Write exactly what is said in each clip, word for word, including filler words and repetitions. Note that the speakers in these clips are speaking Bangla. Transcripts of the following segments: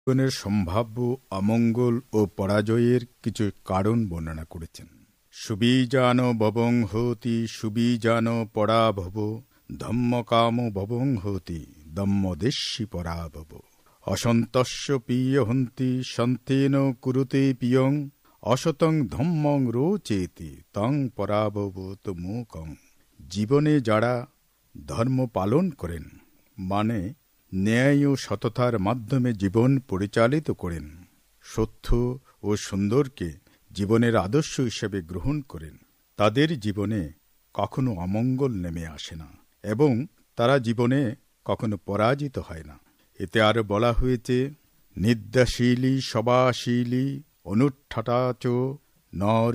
জীবনের সম্ভাব্য অমঙ্গল ও পরাজয়ের কিছু কারণ বর্ণনা করেছেন। সুবীজান ভবং হতি সুবীজান পরাভব, ধম্মকাম ভবং হতি দম্মদেশী পরাভব, অসন্তস্য পিয় হন্তি সন্তেন কুরুতে পিয়ং, অসতং ধম্মং রোচেতি তং পরাভবত মুকং। জীবনে যারা ধর্ম পালন করেন, মানে ন্যায় ও সততার মাধ্যমে জীবন পরিচালিত করেন, সত্য ও সুন্দরকে জীবনের আদর্শ হিসেবে গ্রহণ করেন, তাদের জীবনে কখনো অমঙ্গল নেমে আসে না এবং তারা জীবনে কখনো পরাজিত হয় না। এতে আরো বলা হয়েছে, নিদ্রাশীলী সবাশীলী অনুঠাটাচ নর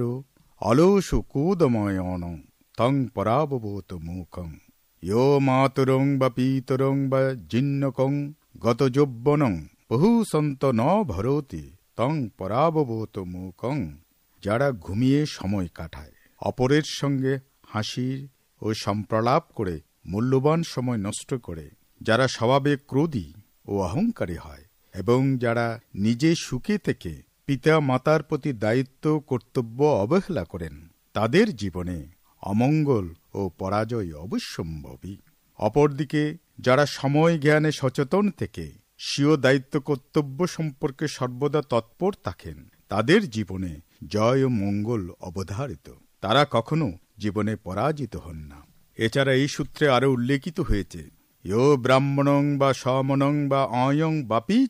অলস কুদময়ন তং পরাববত মুখং, ইয়ো মাতরং বা পিতরং বা জিন্নকং গত যৌবনং বহু সন্ত ন ভরতি তং পরাববত মুখং। যারা ঘুমিয়ে সময় কাটায়, অপরের সঙ্গে হাসির ও সম্প্রলাপ করে মূল্যবান সময় নষ্ট করে, যারা স্বভাবে ক্রোধী ও অহংকারী হয় এবং যারা নিজে সুখে থেকে পিতা মাতার প্রতি দায়িত্ব কর্তব্য অবহেলা করেন, তাদের জীবনে অমঙ্গল ও পরাজয় অবশ্যম্ভাবী। অপরদিকে যারা সময় জ্ঞানে সচেতন থেকে স্বীয় দায়িত্ব কর্তব্য সম্পর্কে সর্বদা তৎপর থাকেন, তাদের জীবনে জয় ও মঙ্গল অবধারিত। তারা কখনো জীবনে পরাজিত হন না। এছাড়া এই সূত্রে আরো উল্লেখিত হয়েছে, ইয়ো ব্রাহ্মণং বা সমনং বা অয়ং বাপীচ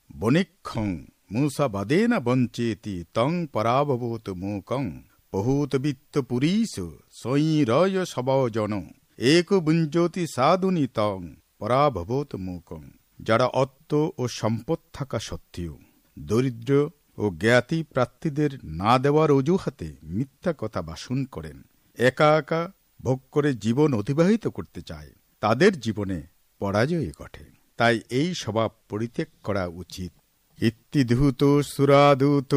বনিক্ষং মূষা বাদেন বঞ্চেতি তং পরাভবত মুকং, বহুত বিত্ত পুরীশ সৈ রয় সবজন এক বুঞ্জতি সাধুনি তং পরাভবত মুকং। যারা অর্থ ও সম্পদ থাকা সত্ত্বেও দরিদ্র ও জ্ঞাতি প্রার্থীদের না দেওয়ার অজুহাতে মিথ্যা কথা ভাষণ করেন, একা একা ভোগ করে জীবন অতিবাহিত করতে চায়, তাদের জীবনে পরাজয় ঘটে। তাই এই স্বভাব পরিত্যাগ করা উচিত। ইত্তিধূত সুরাদূত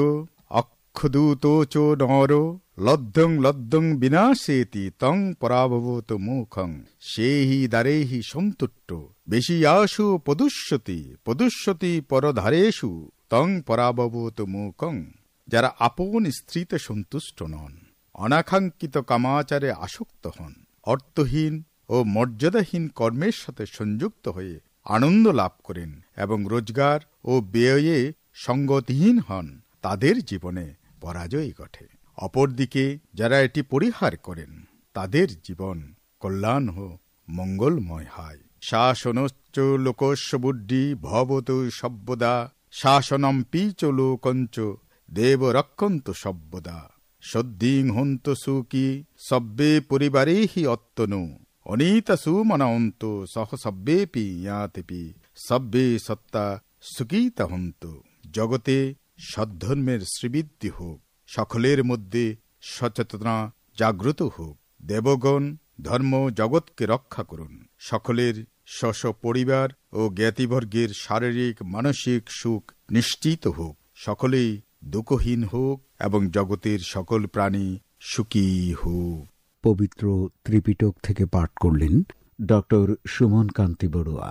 অক্ষদূত চ নর লব্ধং লব্ধং বিনাশেতি তং পরাভবত মুখং, সেহি দ্বারেহি সন্তুষ্ট বেশিয়াসু পদুষ্যতি পদুষ্যতি পরধারেষু তং পরাভবত মুকং। যারা আপন স্ত্রীতে সন্তুষ্ট নন, অনাকাঙ্ক্ষিত কামাচারে আসক্ত হন, অর্থহীন ও মর্যাদাহীন কর্মের সাথে সংযুক্ত হয়ে আনন্দ লাভ করেন এবং রোজগার ও ব্যয়ে সঙ্গতিহীন হন, তাদের জীবনে পরাজয় ঘটে। অপরদিকে যারা এটি পরিহার করেন, তাদের জীবন কল্যাণ ও মঙ্গলময় হয়। শাসনশ্চ লোকস্য বুদ্ধি ভবত সব্যদা, শাসনম পিচ লোকঞ্চ দেব রক্ষন্ত সব্যদা, সদ্ধিং হন্ত সুকি সব্বে পরিবারে হি অত্তনু, অনিতা সুমনান্ত সহ সব্বেপি ইয়াতেপি সব্বে সত্তা সুকিতা হন্ত। জগতে সদ্ধর্মের শ্রীবৃদ্ধি হোক, সকলের মধ্যে সচেতনা জাগ্রত হোক। দেবগণ ধর্ম জগৎকে রক্ষা করুন। সকলের স্ব পরিবার ও জ্ঞাতিবর্গের শারীরিক মানসিক সুখ নিশ্চিত হোক। সকলেই দুঃখহীন হোক এবং জগতের সকল প্রাণী সুখী হোক। পবিত্র ত্রিপিটক থেকে পাঠ করলেন ডক্টর সুমন কান্তি বড়ুয়া।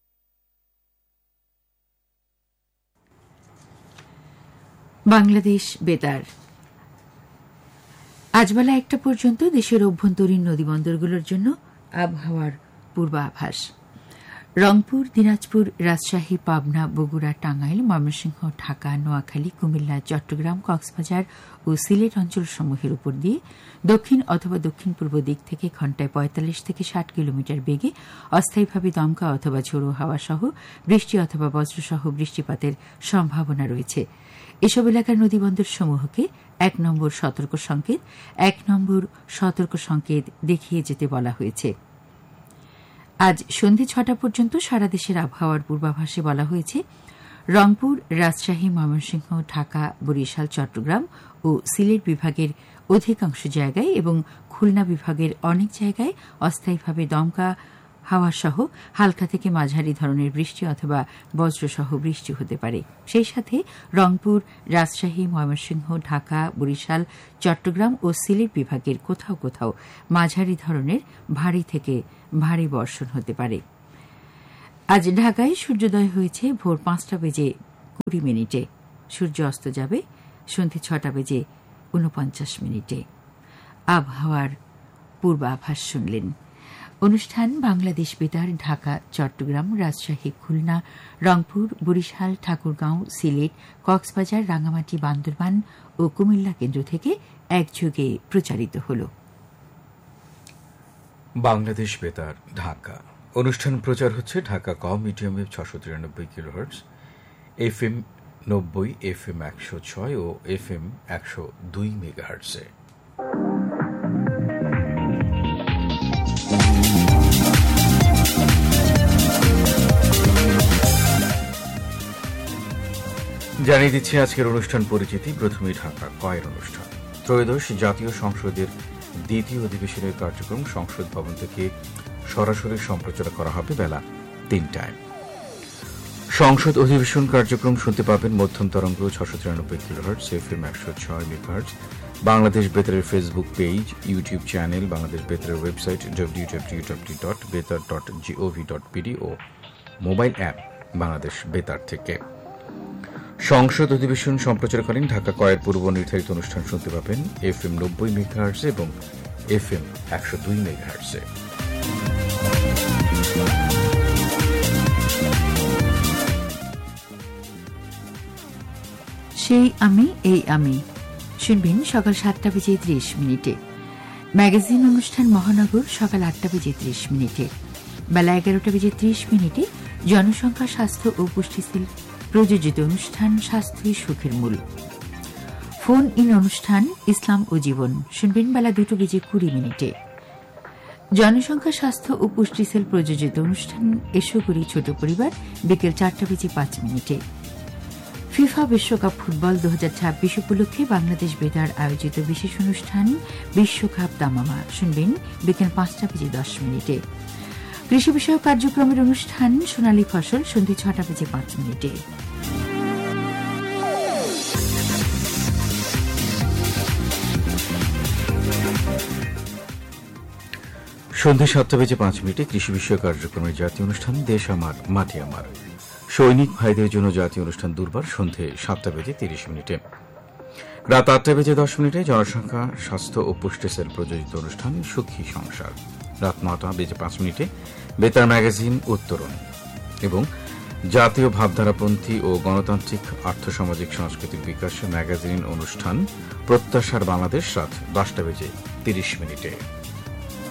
বাংলাদেশ বেতার। আজ বেলা একটা পর্যন্ত দেশের অভ্যন্তরীণ নদীবন্দরগুলোর জন্য আবহাওয়ার পূর্বাভাস। রংপুর, দিনাজপুর, রাজশাহী, পাবনা, বগুড়া, টাঙ্গাইল, ময়মনসিংহ, ঢাকা, নোয়াখালী, কুমিল্লা, চট্টগ্রাম, কক্সবাজার ও সিলেট অঞ্চলসমূহের উপর দিয়ে দক্ষিণ অথবা দক্ষিণ পূর্ব দিক থেকে ঘণ্টায় পঁয়তাল্লিশ থেকে ষাট কিলোমিটার বেগে অস্থায়ীভাবে দমকা অথবা ঝোড়ো হাওয়া সহ বৃষ্টি অথবা বজ্রসহ বৃষ্টিপাতের সম্ভাবনা রয়েছে। এসব এলাকার নদীবন্দর সমূহকে এক নম্বর সতর্ক সংকেত এক নম্বর সতর্ক সংকেত দেখিয়ে যেতে বলা হয়েছে। আজ সন্ধে ছটা পর্যন্ত সারা দেশের আবহাওয়ার পূর্বাভাসে বলা হয়েছে, রংপুর, রাজশাহী, ময়মনসিংহ, ঢাকা, বরিশাল, চট্টগ্রাম ও সিলেট বিভাগের অধিকাংশ জায়গায় এবং খুলনা বিভাগের অনেক জায়গায় অস্থায়ীভাবে দমকা হাওয়া সহ হালকা থেকে মাঝারি ধরনের বৃষ্টি অথবা বজ্রসহ বৃষ্টি হতে পারে। সেই সাথে রংপুর, রাজশাহী, ময়মনসিংহ, ঢাকা, বরিশাল, চট্টগ্রাম ও সিলেট বিভাগের কোথাও কোথাও মাঝারি ধরনের ভারী থেকে ভারী বর্ষণ হতে পারে। আজ ঢাকায় সূর্যোদয় হয়েছে ভোর পাঁচটা বেজে কুড়ি মিনিটে। সূর্য অস্ত যাবে সন্ধ্যে ছটা বেজে ঊনপঞ্চাশ মিনিটে। আবহাওয়ার পূর্বাভাস শুনলেন। অনুষ্ঠান বাংলাদেশ বেতার ঢাকা, চট্টগ্রাম, রাজশাহী, খুলনা, রংপুর, বরিশাল, ঠাকুরগাঁও, সিলেট, কক্সবাজার, রাঙামাটি, বান্দরবান ও কুমিল্লা কেন্দ্র থেকে একযোগে প্রচারিত হল। বাংলাদেশ বেতার ঢাকা অনুষ্ঠান প্রচার হচ্ছে ঢাকা কম মিডিয়াম ওয়েভ ছশো তিরানব্বই কিলোহার্টজ, এফ এম নব্বই, এফ এম একশো ছয় ও এফ এম একশো দুই মেগাহার্টজে। জানিয়ে দিচ্ছি আজকের অনুষ্ঠান পরিচিতি। প্রথমেই ঢাকা কয়ের অনুষ্ঠান। ত্রয়োদশ জাতীয় সংসদের দ্বিতীয় অধিবেশনের কার্যক্রম সংসদ ভবন থেকে সরাসরি সম্প্রচার করা হবে বেলা তিনটায়। সংসদ অধিবেশন কার্যক্রম শুনতে পাবেন মধ্যম তরঙ্গ ছশো তিরানব্বই কিলোহার্টজ, এফ এম একশো ছয় megahertz, Bangladesh বেতারের Facebook page, YouTube channel, Bangladesh বেতারের website W W W dot বেতার ডট জিওভি ডট পিডি ও মোবাইল অ্যাপ বাংলাদেশ বেতার থেকে। সংসদ অধিবেশন সম্প্রচার করেন ঢাকা কয়ের পূর্ব নির্ধারিত অনুষ্ঠান শুনতে পাবেন এফ এম নব্বই মেগাহার্টজে এবং এফ এম একশো দুই মেগাহার্টজে। সেই আমি এই আমি শুনবেন সকাল সাতটা বেজে ত্রিশ মিনিটে। ম্যাগাজিন অনুষ্ঠান মহানগর সকাল আটটা বেজে ত্রিশ মিনিটে। বেলা এগারোটা বেজে ত্রিশ মিনিটে জনসংখ্যা, স্বাস্থ্য ও পুষ্টিশীল প্রযোজিত অনুষ্ঠান স্বাস্থ্যই সুখের মূল। ফোন ইন অনুষ্ঠান ইসলাম ও জীবন শুনবেন বেলা দুটো বেজে কুড়ি মিনিটে। জনসংখ্যা, স্বাস্থ্য ও পুষ্টিশীল প্রযোজিত অনুষ্ঠান এসো করি ছোট পরিবার বিকেল চারটা বেজে পাঁচ মিনিটে। ফিফা বিশ্বকাপ ফুটবল দু হাজার ছাব্বিশ উপলক্ষে বাংলাদেশ বেতার আয়োজিত বিশেষ অনুষ্ঠান বিশ্বকাপ দামামা শুনবেন বিকেল পাঁচটা বেজে দশ মিনিটে। কৃষি বিষয়ক কার্যক্রমের অনুষ্ঠান সোনালী ফসল সন্ধ্যে ছটা বেজে পাঁচ মিনিটে। সন্ধ্যে সাতটা বেজে পাঁচ মিনিটে কৃষি বিষয়ক কার্যক্রমের জাতীয় অনুষ্ঠান দেশ আমার মাটি আমার। সৈনিক ভাইদের জন্য জাতীয় অনুষ্ঠান দুর্বার সন্ধ্যে সাতটা বেজে তিরিশ মিনিটে। রাত আটটা বেজে দশ মিনিটে জনসংখ্যা, স্বাস্থ্য ও পুষ্টিশীল প্রযোজিত অনুষ্ঠান সুখী সংসার। রাত নটা বেজে পাঁচ মিনিটে বেতার ম্যাগাজিন উত্তরণ এবং জাতীয় ভাবধারাপন্থী ও গণতান্ত্রিক আর্থসামাজিক সাংস্কৃতিক বিকাশ ম্যাগাজিন অনুষ্ঠান প্রত্যাশার বাংলাদেশ রাত দশটা বেজে তিরিশ মিনিটে।